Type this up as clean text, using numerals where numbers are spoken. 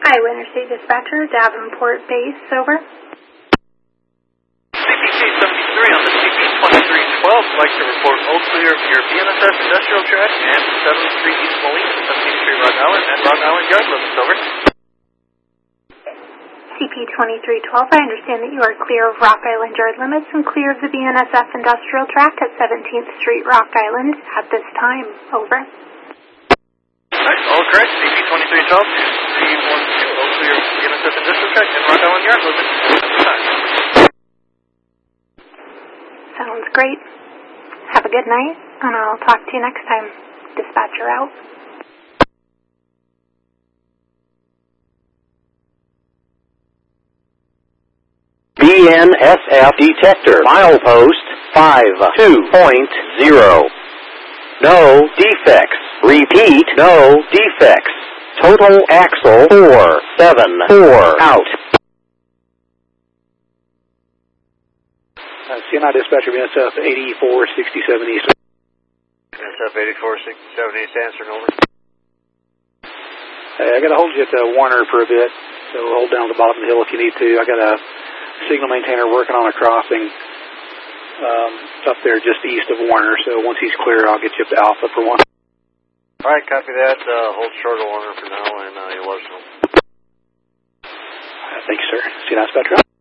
Iowa Interstate Dispatcher, Davenport Base, over. CPC 73 on the CP 2312 would like to report all clear of your BNSF industrial track and 7th Street East Moline, 17th Street Rock Island, and Rock Island yard limits, over. CP 2312, I understand that you are clear of Rock Island yard limits and clear of the BNSF industrial track at 17th Street, Rock Island at this time, over. Alright, all correct. CP 2312, 312, all clear of BNSF industrial track and Rock Island yard limits at this time. Sounds great. Have a good night, and I'll talk to you next time. Dispatcher out. BNSF detector, milepost 52.0. No defects. Repeat, no defects. Total axle 474 out. CNI Dispatcher, BNSF 8467 East. BNSF 8467 East, answering, over. Hey, I got to hold you at Warner for a bit, so hold down at the bottom of the hill if you need to. I got a signal maintainer working on a crossing up there just east of Warner, so once he's clear, I'll get you up to Alpha for one. All right, copy that. Hold short of Warner for now, and you'll let us know. Thank you, sir. CNI Dispatcher.